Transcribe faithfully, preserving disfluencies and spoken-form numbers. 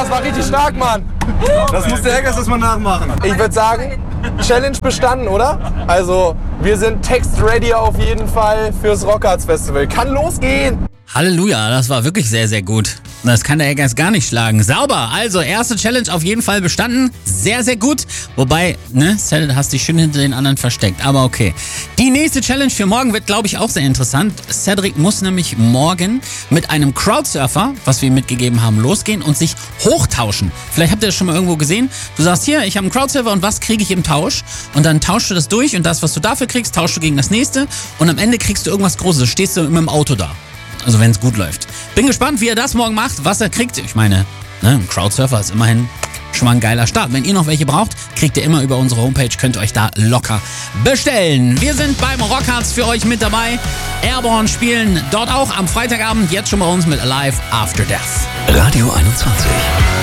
das war richtig stark, Mann. Das muss der Hackers erstmal nachmachen. Ich würde sagen, Challenge bestanden, oder? Also, wir sind text-ready auf jeden Fall fürs Rockarts Festival. Kann losgehen! Halleluja, das war wirklich sehr, sehr gut. Das kann der Hackers gar nicht schlagen. Sauber, also erste Challenge auf jeden Fall bestanden. Sehr, sehr gut. Wobei, ne, Cedric, hast dich schön hinter den anderen versteckt. Aber okay. Die nächste Challenge für morgen wird, glaube ich, auch sehr interessant. Cedric muss nämlich morgen mit einem Crowdsurfer, was wir ihm mitgegeben haben, losgehen und sich hochtauschen. Vielleicht habt ihr das schon mal irgendwo gesehen. Du sagst, hier, ich habe einen Crowdsurfer und was kriege ich im Tausch? Und dann tauschst du das durch und das, was du dafür kriegst, tauschst du gegen das nächste. Und am Ende kriegst du irgendwas Großes. Stehst du mit dem Auto da. Also wenn es gut läuft. Bin gespannt, wie er das morgen macht, was er kriegt. Ich meine, ne, ein Crowdsurfer ist immerhin schon mal ein geiler Start. Wenn ihr noch welche braucht, kriegt ihr immer über unsere Homepage, könnt ihr euch da locker bestellen. Wir sind beim Rockarts für euch mit dabei. Airborne spielen dort auch am Freitagabend, jetzt schon bei uns mit Alive After Death. Radio einundzwanzig.